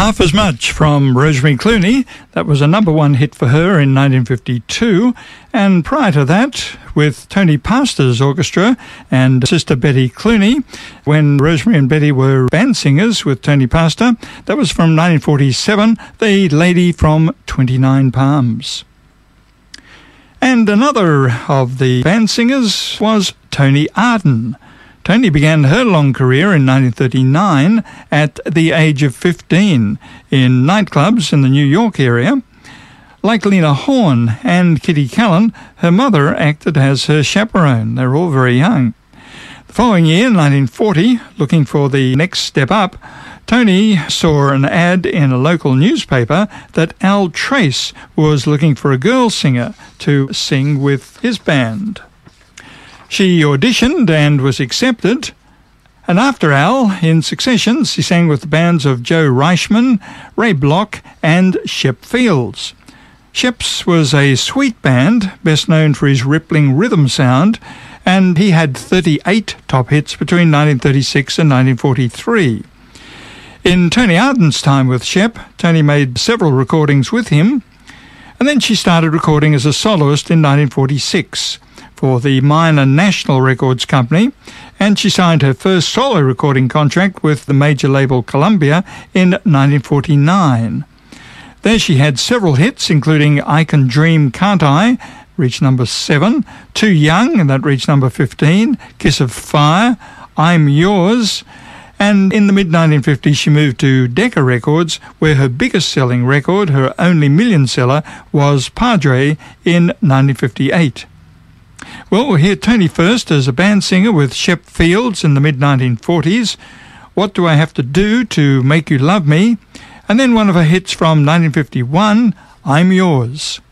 Half As Much from Rosemary Clooney. That was a number one hit for her in 1952. And prior to that, with Tony Pastor's orchestra and sister Betty Clooney, when Rosemary and Betty were band singers with Tony Pastor, that was from 1947, The Lady from 29 Palms. And another of the band singers was Tony Arden. Tony began her long career in 1939 at the age of 15 in nightclubs in the New York area. Like Lena Horne and Kitty Callan, her mother acted as her chaperone. They were all very young. The following year, 1940, looking for the next step up, Tony saw an ad in a local newspaper that Al Trace was looking for a girl singer to sing with his band. She auditioned and was accepted, and after Al, in succession, she sang with the bands of Joe Reichman, Ray Bloch and Shep Fields. Shep's was a sweet band, best known for his rippling rhythm sound, and he had 38 top hits between 1936 and 1943. In Tony Arden's time with Shep, Tony made several recordings with him, and then she started recording as a soloist in 1946 for the minor National Records Company, and she signed her first solo recording contract with the major label Columbia in 1949. There she had several hits, including I Can Dream, Can't I, reached number 7, Too Young, and that reached number 15, Kiss of Fire, I'm Yours, and in the mid-1950s she moved to Decca Records, where her biggest selling record, her only million seller, was Padre in 1958. Well, we'll hear Tony first as a band singer with Shep Fields in the mid-1940s, What Do I Have to Do to Make You Love Me, and then one of her hits from 1951, I'm Yours.